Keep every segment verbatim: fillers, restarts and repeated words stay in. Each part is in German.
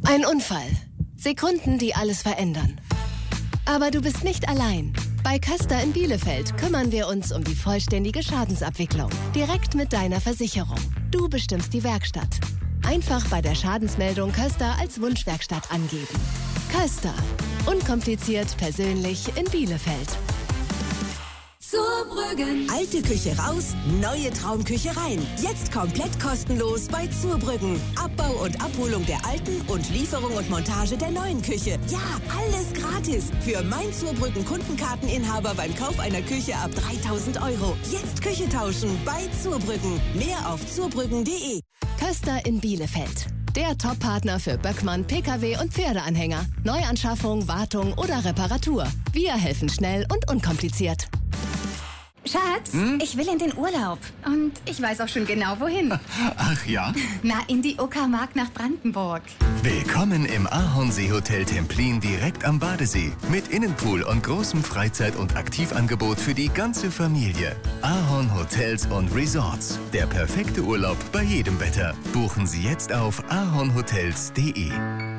Ein Unfall. Sekunden, die alles verändern. Aber du bist nicht allein. Bei Köster in Bielefeld kümmern wir uns um die vollständige Schadensabwicklung. Direkt mit deiner Versicherung. Du bestimmst die Werkstatt. Einfach bei der Schadensmeldung Köster als Wunschwerkstatt angeben. Köster. Unkompliziert, persönlich in Bielefeld. Zurbrüggen. Alte Küche raus, neue Traumküche rein. Jetzt komplett kostenlos bei Zurbrüggen. Abbau und Abholung der alten und Lieferung und Montage der neuen Küche. Ja, alles gratis. Für mein Zurbrüggen Kundenkarteninhaber beim Kauf einer Küche ab dreitausend Euro. Jetzt Küche tauschen bei Zurbrüggen. Mehr auf zurbrüggen punkt de. Köster in Bielefeld. Der Top-Partner für Böckmann, P K W und Pferdeanhänger. Neuanschaffung, Wartung oder Reparatur. Wir helfen schnell und unkompliziert. Schatz, hm? ich will in den Urlaub. Und ich weiß auch schon genau, wohin. Ach ja? Na, in die Uckermark nach Brandenburg. Willkommen im Ahornsee-Hotel Templin direkt am Badesee. Mit Innenpool und großem Freizeit- und Aktivangebot für die ganze Familie. Ahorn Hotels und Resorts. Der perfekte Urlaub bei jedem Wetter. Buchen Sie jetzt auf ahornhotels punkt de.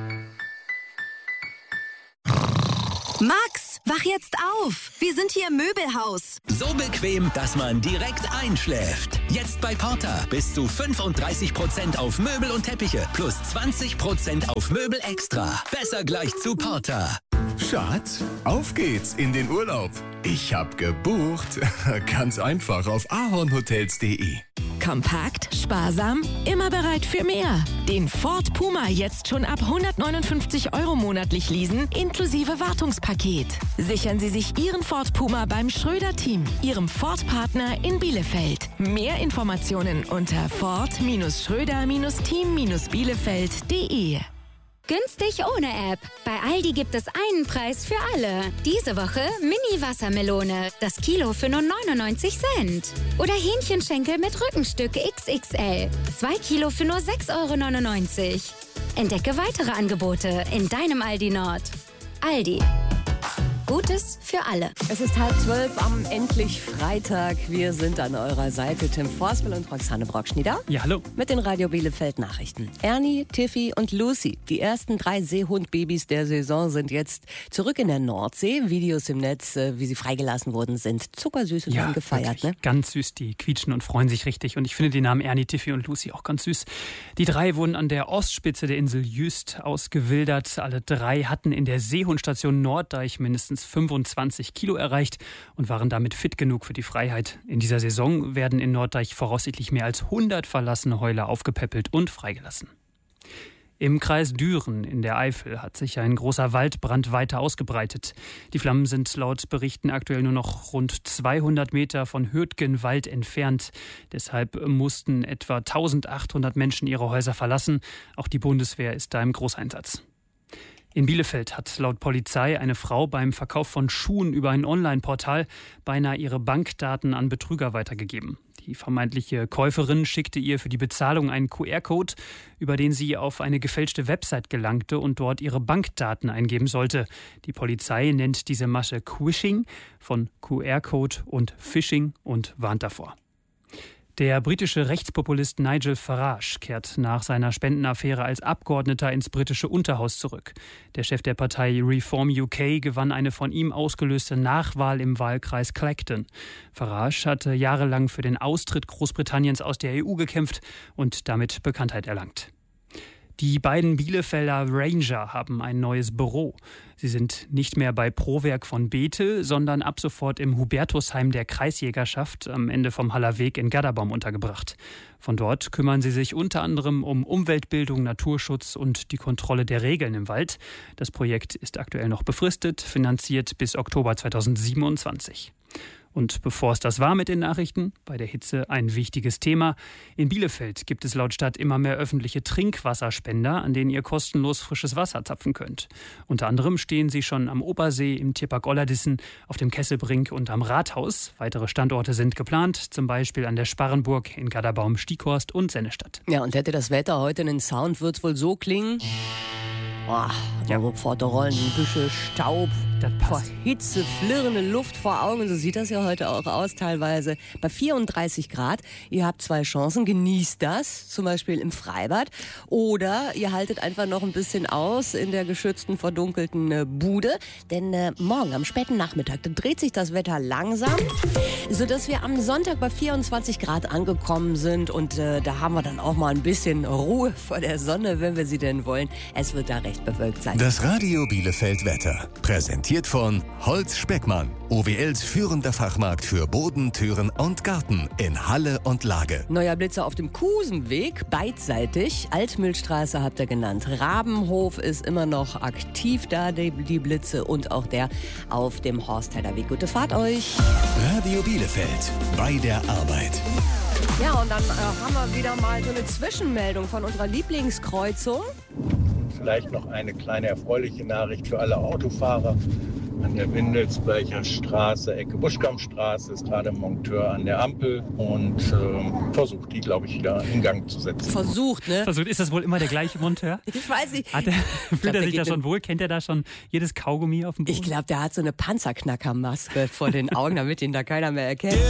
Max, wach jetzt auf! Wir sind hier im Möbelhaus. So bequem, dass man direkt einschläft. Jetzt bei Porter bis zu fünfunddreißig Prozent auf Möbel und Teppiche plus zwanzig Prozent auf Möbel extra. Besser gleich zu Porter. Schatz, auf geht's in den Urlaub. Ich hab gebucht. Ganz einfach auf ahornhotels punkt de. Kompakt, sparsam, immer bereit für mehr. Den Ford Puma jetzt schon ab hundertneunundfünfzig Euro monatlich leasen, inklusive Wartungspaket. Sichern Sie sich Ihren Ford Puma beim Schröder-Team, Ihrem Ford-Partner in Bielefeld. Mehr Informationen unter ford-schröder-team-bielefeld punkt de. Günstig ohne App. Bei Aldi gibt es einen Preis für alle. Diese Woche Mini-Wassermelone. Das Kilo für nur neunundneunzig Cent. Oder Hähnchenschenkel mit Rückenstück X X L. Zwei Kilo für nur sechs Euro neunundneunzig. Entdecke weitere Angebote in deinem Aldi Nord. Aldi. Gutes für alle. Es ist halb zwölf am endlich Freitag. Wir sind an eurer Seite. Tim Forswell und Roxane Brockschnieder. Ja, hallo. Mit den Radio Bielefeld Nachrichten. Ernie, Tiffy und Lucy, die ersten drei Seehundbabys der Saison, sind jetzt zurück in der Nordsee. Videos im Netz, wie sie freigelassen wurden, sind zuckersüß und ja, haben gefeiert. Ne? Ganz süß, die quietschen und freuen sich richtig. Und ich finde die Namen Ernie, Tiffy und Lucy auch ganz süß. Die drei wurden an der Ostspitze der Insel Jüst ausgewildert. Alle drei hatten in der Seehundstation Norddeich mindestens fünfundzwanzig Kilo erreicht und waren damit fit genug für die Freiheit. In dieser Saison werden in Norddeich voraussichtlich mehr als hundert verlassene Heuler aufgepäppelt und freigelassen. Im Kreis Düren in der Eifel hat sich ein großer Waldbrand weiter ausgebreitet. Die Flammen sind laut Berichten aktuell nur noch rund zweihundert Meter von Hürtgenwald entfernt. Deshalb mussten etwa eintausendachthundert Menschen ihre Häuser verlassen. Auch die Bundeswehr ist da im Großeinsatz. In Bielefeld hat laut Polizei eine Frau beim Verkauf von Schuhen über ein Online-Portal beinahe ihre Bankdaten an Betrüger weitergegeben. Die vermeintliche Käuferin schickte ihr für die Bezahlung einen Q R-Code, über den sie auf eine gefälschte Website gelangte und dort ihre Bankdaten eingeben sollte. Die Polizei nennt diese Masche Quishing, von Q R-Code und Phishing, und warnt davor. Der britische Rechtspopulist Nigel Farage kehrt nach seiner Spendenaffäre als Abgeordneter ins britische Unterhaus zurück. Der Chef der Partei Reform U K gewann eine von ihm ausgelöste Nachwahl im Wahlkreis Clacton. Farage hatte jahrelang für den Austritt Großbritanniens aus der E U gekämpft und damit Bekanntheit erlangt. Die beiden Bielefelder Ranger haben ein neues Büro. Sie sind nicht mehr bei Prowerk von Bethel, sondern ab sofort im Hubertusheim der Kreisjägerschaft am Ende vom Hallerweg in Gadderbaum untergebracht. Von dort kümmern sie sich unter anderem um Umweltbildung, Naturschutz und die Kontrolle der Regeln im Wald. Das Projekt ist aktuell noch befristet, finanziert bis Oktober zweitausendsiebenundzwanzig. Und bevor es das war mit den Nachrichten, bei der Hitze ein wichtiges Thema. In Bielefeld gibt es laut Stadt immer mehr öffentliche Trinkwasserspender, an denen ihr kostenlos frisches Wasser zapfen könnt. Unter anderem stehen sie schon am Obersee, im Tierpark Ollerdissen, auf dem Kesselbrink und am Rathaus. Weitere Standorte sind geplant, zum Beispiel an der Sparrenburg, in Gadderbaum, Stieghorst und Sennestadt. Ja, und hätte das Wetter heute einen Sound, wird es wohl so klingen. Oh, ja. Vor der rollenden Büsche, Staub, Das vor passt. Hitze, flirrende Luft vor Augen. So sieht das ja heute auch aus teilweise. Bei vierunddreißig Grad. Ihr habt zwei Chancen. Genießt das, zum Beispiel im Freibad. Oder ihr haltet einfach noch ein bisschen aus in der geschützten, verdunkelten äh, Bude. Denn äh, morgen am späten Nachmittag, da dreht sich das Wetter langsam, sodass wir am Sonntag bei vierundzwanzig Grad angekommen sind. Und äh, da haben wir dann auch mal ein bisschen Ruhe vor der Sonne, wenn wir sie denn wollen. Es wird da recht bewölkt sein. Das Radio Bielefeld Wetter. Präsentiert von Holz Speckmann. O W Ls führender Fachmarkt für Boden, Türen und Garten in Halle und Lage. Neuer Blitzer auf dem Kusenweg, beidseitig. Altmühlstraße habt ihr genannt. Rabenhof ist immer noch aktiv da, die, die Blitze. Und auch der auf dem Horstheider Weg. Gute Fahrt euch. Radio Bielefeld. Bei der Arbeit. Ja, und dann äh, haben wir wieder mal so eine Zwischenmeldung von unserer Lieblingskreuzung. Vielleicht noch eine kleine erfreuliche Nachricht für alle Autofahrer. An der Windelsblecher Straße, Ecke Buschkampfstraße, ist gerade ein Monteur an der Ampel und äh, versucht die, glaube ich, wieder in Gang zu setzen. Versucht, ne? Versucht. Ist das wohl immer der gleiche Monteur? Ich weiß nicht. Hat er, fühlt glaub, er sich der da geht schon wohl? Kennt er da schon jedes Kaugummi auf dem Boden? Ich glaube, der hat so eine Panzerknackermaske vor den Augen, damit ihn da keiner mehr erkennt.